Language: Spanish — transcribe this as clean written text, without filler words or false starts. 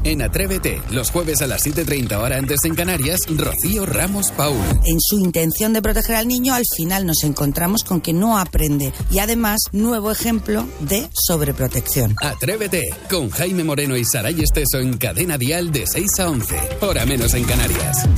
En Atrévete, los jueves a las 7:30 hora antes en Canarias, Rocío Ramos Paul. En su intención de proteger al niño, al final nos encontramos con que no aprende. Y además, nuevo ejemplo de sobreprotección. Atrévete, con Jaime Moreno y Saray Esteso en Cadena Dial de 6 a 11. Hora menos en Canarias.